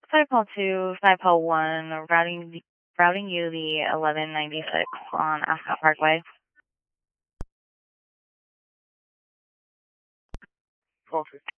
5 Paul 2, 5 Paul 1, routing you the 1196 on Ascot Parkway. Copy.